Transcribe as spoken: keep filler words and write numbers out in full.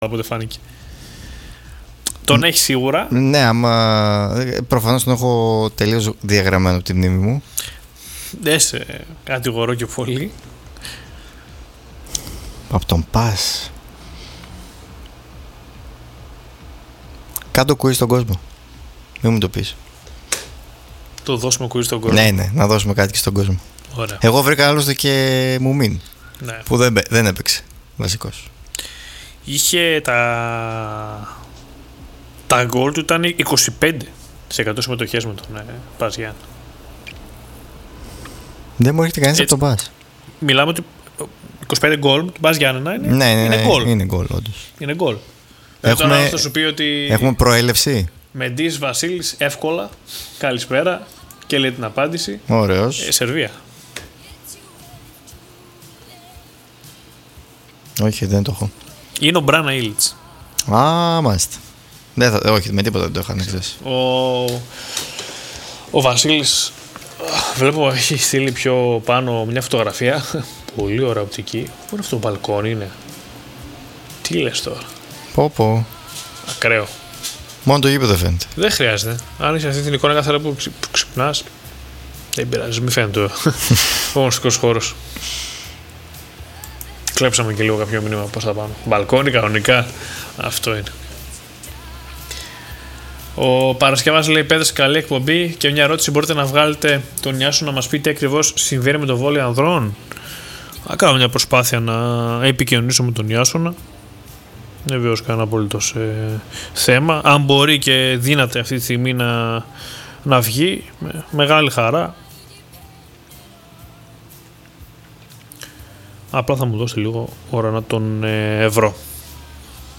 από ό,τι φάνηκε. Τον έχει σίγουρα. Ναι, άμα. Προφανώς τον έχω τελείως διαγραμμένο από τη μνήμη μου. Δεν σε κατηγορώ και πολύ. Από τον πας. Κάντο κουί στον κόσμο. Μην μου το πεις. Το δώσουμε κουί στον κόσμο. Ναι, ναι, να δώσουμε κάτι και στον κόσμο. Ωραία. Εγώ βρήκα άλλωστε και Μουμίν. Ναι. Που δεν, δεν έπαιξε. Βασικός. Είχε τα. Τα γκολ του ήταν είκοσι πέντε τοις εκατό συμμετοχές με τον ε, Πας Γιάννη. Δεν μου έρχεται κανείς από τον Πας. Μιλάμε ότι είκοσι πέντε γκολ του Πας Γιάννενα είναι, ναι, ναι, είναι ναι, γκολ. Είναι γκολ, όντως. Είναι γκολ. Έχουμε, θα σου πει ότι έχουμε προέλευση. Μεντής Βασίλης εύκολα. Καλησπέρα. Και λέει την απάντηση. Ωραίος. Ε, Σερβία. Όχι, δεν το έχω. Είναι ο Μπράνα Ήλιτς. Α, μάλιστα. Δεν θα, όχι, με τίποτα δεν το είχαν χθες. Ο, ο Βασίλης, βλέπω έχει στείλει πιο πάνω μια φωτογραφία. Πολύ ωραία οπτική. Πού είναι αυτό το μπαλκόνι είναι? Τι λες τώρα? Πω πω. Ακραίο. Μόνο το γήπεδο φαίνεται. Δεν χρειάζεται. Αν είσαι αυτή την εικόνα κάθε φορά που, ξυ, που ξυπνάς, δεν πειράζει, μη φαίνεται ο γνωστικός χώρος. Κλέψαμε και λίγο κάποιο μήνυμα προς τα πάνω. Μπαλκόνι κανονικά. Αυτό είναι. Ο Παρασκευάς λέει: Παιδες, καλή εκπομπή. Και μια ερώτηση: μπορείτε να βγάλετε τον Ιάσο να μας πείτε ακριβώς συμβαίνει με το βόλεϊ ανδρών? Θα κάνω μια προσπάθεια να επικοινωνήσω με τον Ιάσονα. Δεν βεβαίω κανένα απολύτως ε, θέμα. Αν μπορεί και δύναται αυτή τη στιγμή να, να βγει, με μεγάλη χαρά. Απλά θα μου δώσει λίγο ώρα να τον ε, ευρώ.